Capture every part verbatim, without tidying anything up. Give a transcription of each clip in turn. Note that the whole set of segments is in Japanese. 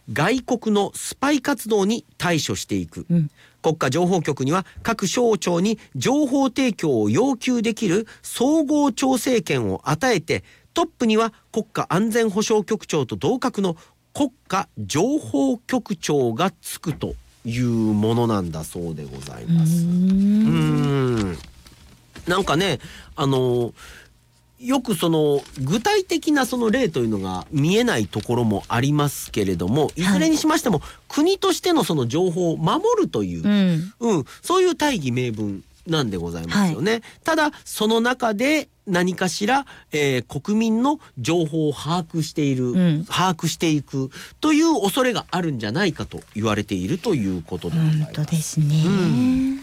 外国のスパイ活動に対処していく、うん、国家情報局には各省庁に情報提供を要求できる総合調整権を与えて、トップには国家安全保障局長と同格の国家情報局長がつくというものなんだそうでございます。うーんなんかね、あのよくその具体的なその例というのが見えないところもありますけれども、いずれにしましても国としてのその情報を守るという、うんうん、そういう大義名分なんでございますよね、はい、ただその中で何かしら、えー、国民の情報を把握している、うん、把握していくという恐れがあるんじゃないかと言われているということでございます。 本当ですね、うん、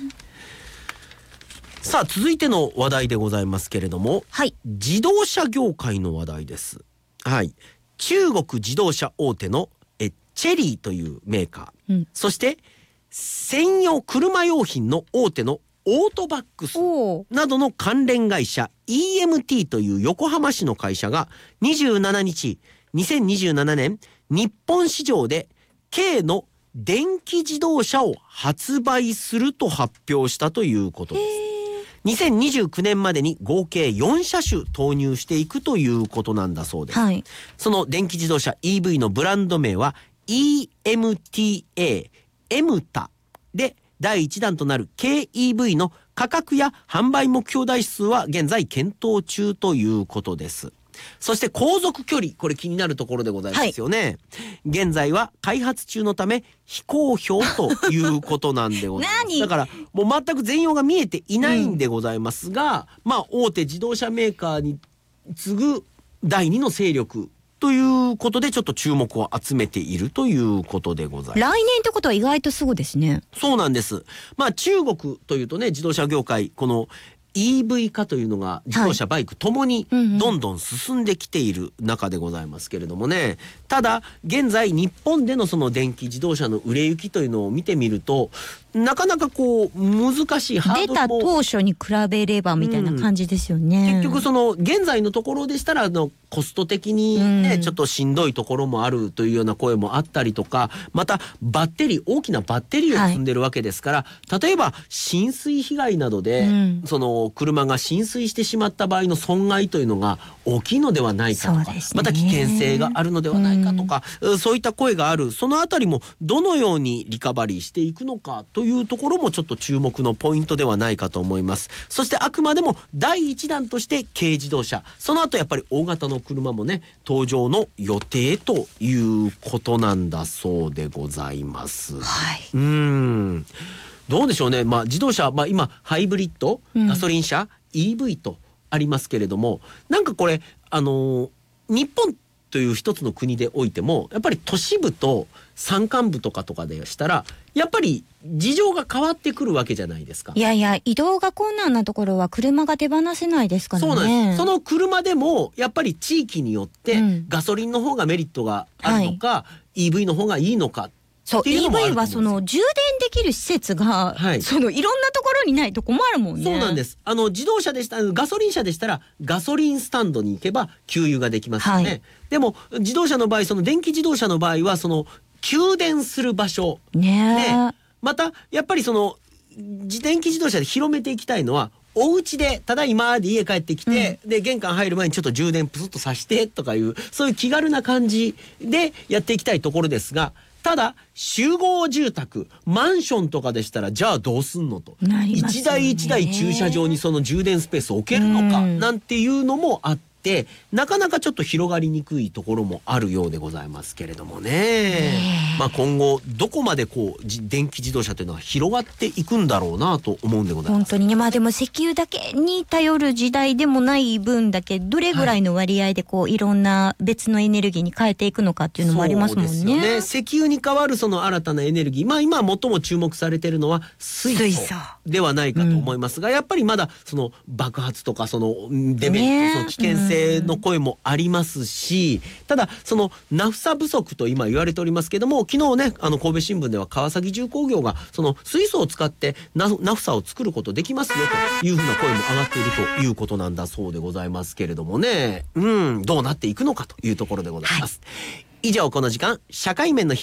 さあ続いての話題でございますけれども、はい、自動車業界の話題です。はい、中国自動車大手のえチェリーというメーカー、うん、そして専用車用品の大手のオートバックスなどの関連会社 イーエムティー という横浜市の会社がにじゅうしちにちにせんにじゅうななねん日本市場で軽の電気自動車を発売すると発表したということです。にせんにじゅうきゅうねんまでに合計よんしゃしゅ投入していくということなんだそうです、はい、その電気自動車 イーブイ のブランド名は イーエムティーエー エムタで、だいいちだんとなる軽 イーブイ の価格や販売目標台数は現在検討中ということです。そして航続距離、これ気になるところでございますよね、はい、現在は開発中のため非公表ということなんでございますだからもう全く全容が見えていないんでございますが、うん、まあ大手自動車メーカーに次ぐだいにの勢力ということでちょっと注目を集めているということでございます。 来年ってことは意外とすぐですね。 そうなんです。まあ中国というとね、自動車業界このイーブイ 化というのが自動車、バイクともにどんどん進んできている中でございますけれどもね、うんうん、ただ現在日本でのその電気自動車の売れ行きというのを見てみるとなかなかこう難しいハードルも出た当初に比べればみたいな感じですよね、 うん、結局その現在のところでしたらあのコスト的にね、うん、ちょっとしんどいところもあるというような声もあったりとか、またバッテリー大きなバッテリーを積んでるわけですから、はい、例えば浸水被害などで、うん、その車が浸水してしまった場合の損害というのが大きいのではないかとか、ね、また危険性があるのではないかとか、うん、そういった声がある。そのあたりもどのようにリカバリーしていくのかというところもちょっと注目のポイントではないかと思います。そしてあくまでもだいいちだんとして軽自動車、その後やっぱり大型の車もね登場の予定ということなんだそうでございます、はい、うーんどうでしょうね。まあ自動車、まあ、今ハイブリッド、ガソリン車、うん、イーブイ とありますけれども、なんかこれあのー、日本という一つの国でおいてもやっぱり都市部と山間部とかとかでしたらやっぱり事情が変わってくるわけじゃないですか。 いやいや移動が困難なところは車が手放せないですからね。 そうなんです。その車でもやっぱり地域によってガソリンの方がメリットがあるのか、はい、イーブイ の方がいいのか。 そう イーブイ はその充電できる施設が、はい、そのいろんなところにないと困るもんね。 そうなんです。あの自動車でしたガソリン車でしたらガソリンスタンドに行けば給油ができますよね、はい、でも自動車の場合その電気自動車の場合はその給電する場所ね、またやっぱりその電気自動車で広めていきたいのはお家でただいまで家帰ってきて、うん、で玄関入る前にちょっと充電プスッとさしてとかいうそういう気軽な感じでやっていきたいところですが、ただ集合住宅マンションとかでしたらじゃあどうすんのと、一台一台駐車場にその充電スペースを置けるのかなんていうのもあって、なかなかちょっと広がりにくいところもあるようでございますけれどもね。まあ今後どこまでこう電気自動車というのは広がっていくんだろうなと思うんでございます。 本当にね、まあでも石油だけに頼る時代でもない分だけどれぐらいの割合でこう、はい、いろんな別のエネルギーに変えていくのかっていうのもありますもんね。そうですよね。 石油に代わるその新たなエネルギー、まあ今最も注目されているのは水素ではないかと思いますが、うん、やっぱりまだその爆発とかそのデメリット、その危険性の声もありますし、ただそのナフサ不足と今言われておりますけども、昨日ねあの神戸新聞では川崎重工業がその水素を使ってナフサを作ることできますよというふうな声も上がっているということなんだそうでございますけれどもね、うんどうなっていくのかというところでございます、はい、以上この時間社会面の